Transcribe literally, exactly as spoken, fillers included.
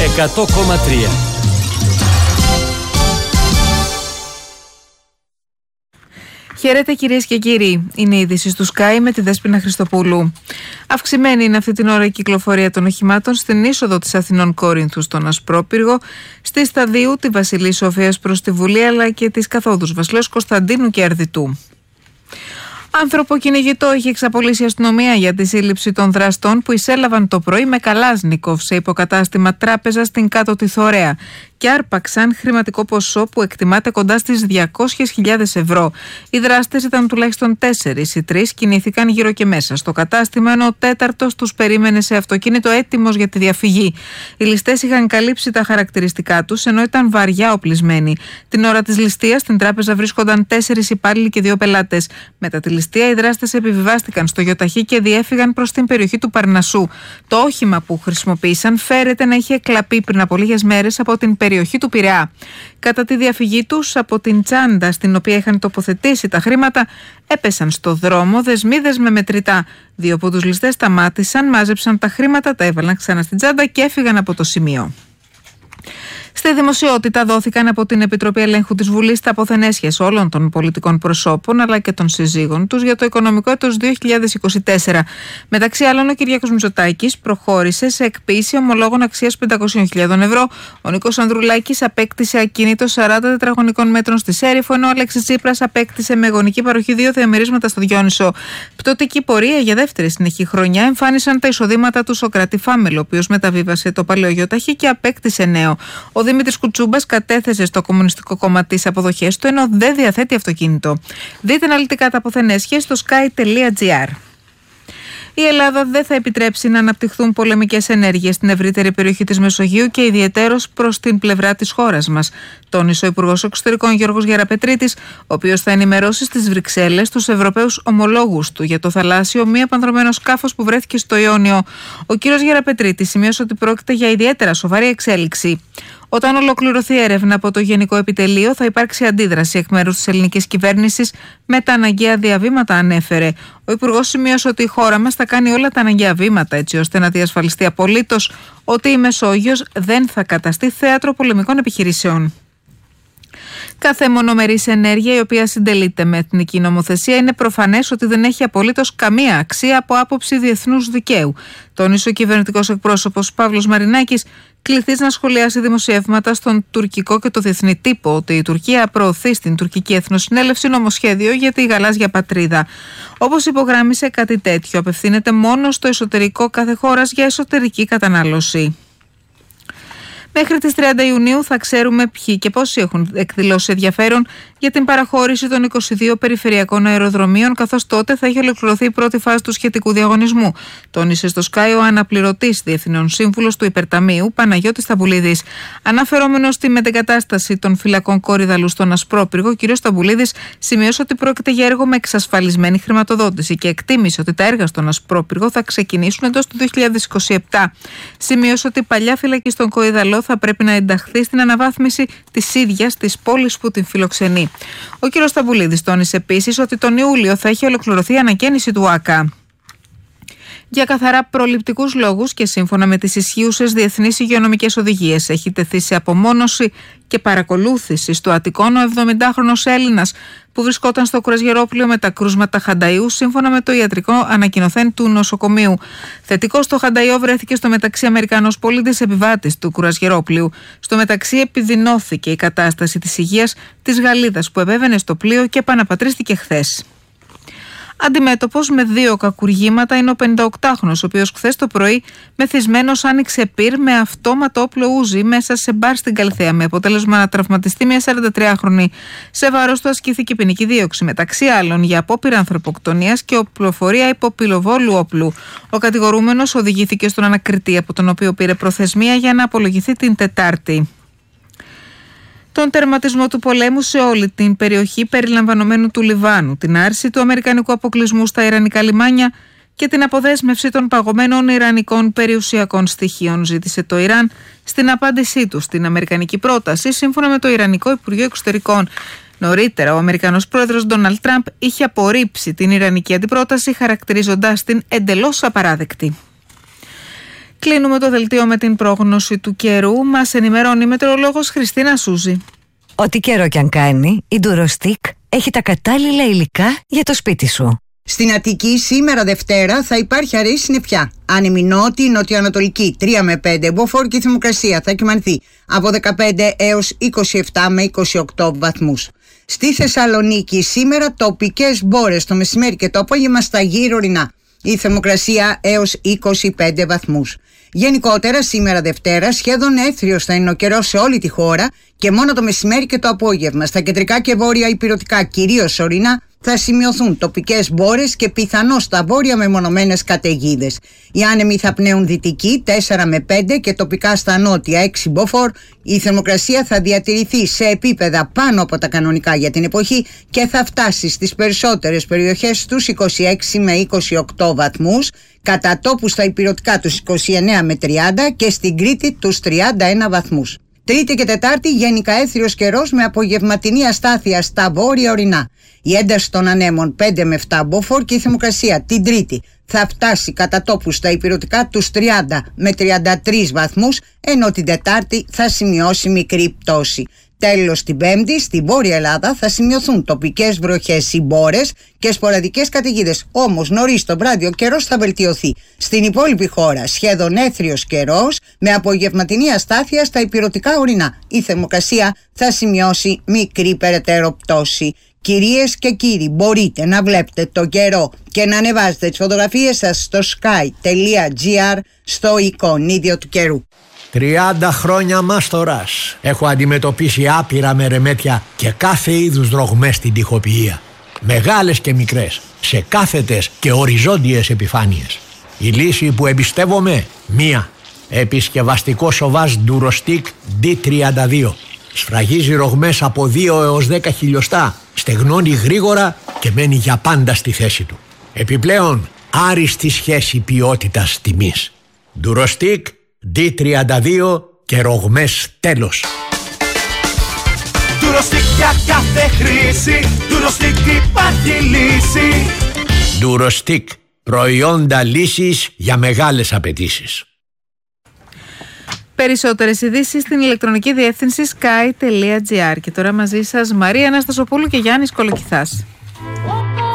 εκατό κόμμα τρία. Χαίρετε κυρίες και κύριοι, είναι η είδηση του Sky με τη Δέσποινα Χριστοπούλου. Αυξημένη είναι αυτή την ώρα η κυκλοφορία των οχημάτων στην είσοδο της Αθηνών Κόρινθου στον Ασπρόπυργο, στη Σταδίου, τη Βασιλής Σοφίας προς τη Βουλή, αλλά και τις καθόδους Βασιλέως Κωνσταντίνου και Αρδιτού. Άνθρωπο κυνηγητό έχει εξαπολύσει η αστυνομία για τη σύλληψη των δραστών που εισέλαβαν το πρωί με Καλάζνικοφ σε υποκατάστημα τράπεζα στην Κάτω τη Θωρέα και άρπαξαν χρηματικό ποσό που εκτιμάται κοντά στις διακόσιες χιλιάδες ευρώ. Οι δράστες ήταν τουλάχιστον τέσσερις, οι τρεις κινήθηκαν γύρω και μέσα στο κατάστημα, ενώ ο τέταρτος τους περίμενε σε αυτοκίνητο έτοιμος για τη διαφυγή. Οι ληστές είχαν καλύψει τα χαρακτηριστικά τους, ενώ ήταν βαριά οπλισμένοι. Την ώρα της ληστείας στην τράπεζα βρίσκονταν τέσσερις υπάλληλοι και δύο πελάτες. Μετά τη ληστεία, οι δράστες επιβιβάστηκαν στο γιοταχή και διέφυγαν προς την περιοχή του Παρνασσού. Το όχημα που χρησιμοποίησαν φέρεται να είχε κλαπεί πριν από λίγες μέρες από την περιοχή του Πειραιά. Κατά τη διαφυγή τους από την τσάντα στην οποία είχαν τοποθετήσει τα χρήματα, έπεσαν στο δρόμο δεσμίδες με μετρητά. Δύο από τους ληστές σταμάτησαν, μάζεψαν τα χρήματα, τα έβαλαν ξανά στην τσάντα και έφυγαν από το σημείο. Στη δημοσιότητα δόθηκαν από την Επιτροπή Ελέγχου της Βουλής τα αποθενέσχες όλων των πολιτικών προσώπων αλλά και των συζύγων τους για το οικονομικό έτος δύο χιλιάδες είκοσι τέσσερα. Μεταξύ άλλων, ο Κυριάκος Μητσοτάκης προχώρησε σε εκποίηση ομολόγων αξίας πεντακόσιες χιλιάδες ευρώ. Ο Νίκος Ανδρουλάκης απέκτησε ακίνητο σαράντα τετραγωνικών μέτρων στη Σέριφο, ενώ ο Αλέξης Τσίπρας απέκτησε με γονική παροχή δύο διαμερίσματα στο Διόνυσο. Πτωτική πορεία για δεύτερη συνεχή χρονιά εμφάνισαν τα εισοδήματα του Σοκράτη Φάμελο, ο οποίος μεταβίβασε το παλαιό γιοταχή και απέκτησε νέο. Ο Δημήτρης Κουτσούμπας κατέθεσε στο Κομμουνιστικό Κόμμα τις αποδοχές του, ενώ δεν διαθέτει αυτοκίνητο. Δείτε αναλυτικά τα αποθενέσχες στο sky τελεία gr. Η Ελλάδα δεν θα επιτρέψει να αναπτυχθούν πολεμικές ενέργειες στην ευρύτερη περιοχή της Μεσογείου και ιδιαιτέρως προς την πλευρά της χώρας μας, τόνισε ο Υπουργός Εξωτερικών Γιώργος Γεραπετρίτης, ο οποίος θα ενημερώσει στις Βρυξέλλες τους Ευρωπαίους ομολόγους του για το θαλάσσιο μη επανδρωμένο σκάφος που βρέθηκε στο Ιόνιο. Ο κ. Γεραπετρίτης σημείωσε ότι πρόκειται για ιδιαίτερα σοβαρή εξέλιξη. Όταν ολοκληρωθεί έρευνα από το Γενικό Επιτελείο, θα υπάρξει αντίδραση εκ μέρους της ελληνικής κυβέρνησης με τα αναγκαία διαβήματα, ανέφερε. Ο Υπουργός σημείωσε ότι η χώρα μας θα κάνει όλα τα αναγκαία βήματα έτσι ώστε να διασφαλιστεί απολύτως ότι η Μεσόγειος δεν θα καταστεί θέατρο πολεμικών επιχειρήσεων. Κάθε μονομερής ενέργεια η οποία συντελείται με εθνική νομοθεσία είναι προφανές ότι δεν έχει απολύτως καμία αξία από άποψη διεθνούς δικαίου, τόνισε ο κυβερνητικός εκπρόσωπος Παύλος Μαρινάκης, κληθείς να σχολιάσει δημοσιεύματα στον τουρκικό και το διεθνή τύπο ότι η Τουρκία προωθεί στην τουρκική Εθνοσυνέλευση νομοσχέδιο για τη γαλάζια πατρίδα. Όπως υπογράμμισε, κάτι τέτοιο απευθύνεται μόνο στο εσωτερικό κάθε χώρας για εσωτερική κατανάλωση. Μέχρι τις τριάντα Ιουνίου θα ξέρουμε ποιοι και πόσοι έχουν εκδηλώσει ενδιαφέρον για την παραχώρηση των είκοσι δύο περιφερειακών αεροδρομίων, καθώς τότε θα έχει ολοκληρωθεί η πρώτη φάση του σχετικού διαγωνισμού, τόνισε στο Sky ο αναπληρωτής διευθυνών σύμβουλος του Υπερταμείου Παναγιώτης Σταμπουλίδης. Αναφερόμενος στη μετεγκατάσταση των φυλακών Κόρυδαλου στον Ασπρόπυργο, ο κ. Σταμπουλίδης σημείωσε ότι πρόκειται για έργο με εξασφαλισμένη χρηματοδότηση και εκτίμησε ότι τα έργα στον Ασπρόπυργο θα ξεκινήσουν εντός του δύο χιλιάδες είκοσι επτά. Σημείωσε ότι η παλιά φυλακή στον Κόρυδαλο θα πρέπει να ενταχθεί στην αναβάθμιση της ίδιας της πόλης που την φιλοξενεί. Ο κ. Σταμπουλίδης τόνισε επίσης ότι τον Ιούλιο θα έχει ολοκληρωθεί η ανακαίνιση του ΆΚΑ. Για καθαρά προληπτικούς λόγους και σύμφωνα με τις ισχύουσες διεθνείς υγειονομικές οδηγίες, έχει τεθεί σε απομόνωση και παρακολούθηση στο Αττικόν ο εβδομηντάχρονος Έλληνας που βρισκόταν στο κρουαζιερόπλοιο με τα κρούσματα Χανταϊού, σύμφωνα με το ιατρικό ανακοινωθέν του νοσοκομείου. Θετικό στο Χανταϊό βρέθηκε στο μεταξύ Αμερικανός πολίτης επιβάτης του κρουαζιερόπλοιου. Στο μεταξύ επιδεινώθηκε η κατάσταση της υγείας της Γαλλίδας που επέβαινε στο πλοίο και επαναπατρίστηκε χθες. Αντιμέτωπος με δύο κακουργήματα είναι ο πενηνταοκτάχρονος, ο οποίος χθες το πρωί μεθυσμένος άνοιξε πυρ με αυτόματο όπλο ούζι μέσα σε μπαρ στην Καλυθέα, με αποτέλεσμα να τραυματιστεί μια σαραντατριάχρονη. Σε βάρος του ασκήθηκε ποινική δίωξη, μεταξύ άλλων για απόπειρα ανθρωποκτονίας και οπλοφορία υποπυλοβόλου όπλου. Ο κατηγορούμενος οδηγήθηκε στον ανακριτή, από τον οποίο πήρε προθεσμία για να απολογηθεί την Τετάρτη. Τον τερματισμό του πολέμου σε όλη την περιοχή περιλαμβανομένου του Λιβάνου, την άρση του αμερικανικού αποκλεισμού στα ιρανικά λιμάνια και την αποδέσμευση των παγωμένων ιρανικών περιουσιακών στοιχείων, ζήτησε το Ιράν στην απάντησή του στην αμερικανική πρόταση, σύμφωνα με το Ιρανικό Υπουργείο Εξωτερικών. Νωρίτερα, ο Αμερικανός πρόεδρος Ντόναλντ Τραμπ είχε απορρίψει την ιρανική αντιπρόταση, χαρακτηρίζοντας την εντελώς απαράδεκτη. Κλείνουμε το δελτίο με την πρόγνωση του καιρού. Μας ενημερώνει η μετεωρολόγος Χριστίνα Σούζη. Ό,τι καιρό κι αν κάνει, η Ντουροστικ έχει τα κατάλληλα υλικά για το σπίτι σου. Στην Αττική σήμερα Δευτέρα θα υπάρχει αραιή συννεφιά. Άνεμη νότια, νοτιοανατολική τρία με πέντε μποφόρ και η θερμοκρασία θα κυμανθεί από δεκαπέντε έως είκοσι επτά με είκοσι οκτώ βαθμούς. Στη Θεσσαλονίκη σήμερα τοπικές μπόρες το μεσημέρι και το απόγευμα στα γύρω ορεινά. Η θερμοκρασία έως είκοσι πέντε βαθμούς. Γενικότερα σήμερα Δευτέρα σχεδόν έθριος θα είναι ο καιρός σε όλη τη χώρα και μόνο το μεσημέρι και το απόγευμα. Στα κεντρικά και βόρεια ηπειρωτικά, κυρίως ορεινά, θα σημειωθούν τοπικές μπόρες και πιθανώς στα βόρεια μεμονωμένες καταιγίδες. Οι άνεμοι θα πνέουν δυτική τέσσερα με πέντε και τοπικά στα νότια έξι μποφόρ. Η θερμοκρασία θα διατηρηθεί σε επίπεδα πάνω από τα κανονικά για την εποχή και θα φτάσει στις περισσότερες περιοχές τους είκοσι έξι με είκοσι οκτώ βαθμούς, κατά τόπους στα ηπειρωτικά τους είκοσι εννέα με τριάντα και στην Κρήτη τους τριάντα ένα βαθμούς. Τρίτη και Τετάρτη γενικά έθριος καιρός με απογευματινή αστάθεια στα βόρεια ορεινά. Η ένταση των ανέμων πέντε με επτά μποφόρ και η θερμοκρασία την Τρίτη θα φτάσει κατά τόπους στα ηπειρωτικά τους τριάντα με τριάντα τρεις βαθμούς, ενώ την Τετάρτη θα σημειώσει μικρή πτώση. Τέλος, την Πέμπτη στη Βόρεια Ελλάδα θα σημειωθούν τοπικές βροχές ή μπόρες και σποραδικές καταιγίδες. Όμως νωρίς το βράδυ ο καιρός θα βελτιωθεί. Στην υπόλοιπη χώρα σχεδόν έθριος καιρός με απογευματινή αστάθεια στα ηπειρωτικά ορεινά. Η θερμοκρασία θα σημειώσει μικρή περαιτέρω πτώση. Κυρίες και κύριοι, μπορείτε να βλέπετε το καιρό και να ανεβάζετε τις φωτογραφίες σας στο sky τελεία gr στο εικονίδιο του καιρού. τριάντα χρόνια μάστορας. Έχω αντιμετωπίσει άπειρα μερεμέτια και κάθε είδους δρογμές στην τοιχοποιία. Μεγάλες και μικρές, σε κάθετες και οριζόντιες επιφάνειες. Η λύση που εμπιστεύομαι, μία. Επισκευαστικό σοβάζ Durostick ντι τριάντα δύο. Σφραγίζει ρογμές από δύο έως δέκα χιλιοστά, στεγνώνει γρήγορα και μένει για πάντα στη θέση του. Επιπλέον, άριστη σχέση ποιότητας τιμής. Durostick ντι τριάντα δύο και ρογμές τέλος. Durostick για κάθε χρήση, Durostick υπάρχει λύση. Durostick, προϊόντα λύσης για μεγάλες απαιτήσεις. Περισσότερες ειδήσεις στην ηλεκτρονική διεύθυνση sky τελεία gr. Και τώρα μαζί σας Μαρία Αναστασοπούλου και Γιάννης Κολοκυθάς.